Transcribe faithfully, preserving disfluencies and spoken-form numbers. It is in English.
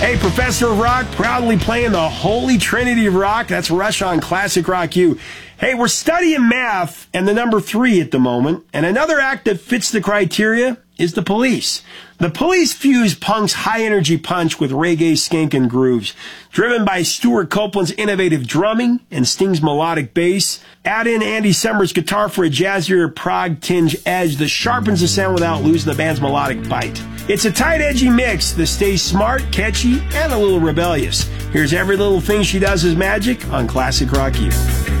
Hey, Professor of Rock, proudly playing the Holy Trinity of Rock. That's Rush on Classic Rock U. Hey, we're studying math and the number three at the moment, and another act that fits the criteria is the Police. The Police fuse punk's high-energy punch with reggae skankin' grooves. Driven by Stuart Copeland's innovative drumming and Sting's melodic bass, add in Andy Summers' guitar for a jazzier prog tinge edge that sharpens the sound without losing the band's melodic bite. It's a tight, edgy mix that stays smart, catchy, and a little rebellious. Here's Every Little Thing She Does Is Magic on Classic Rock U.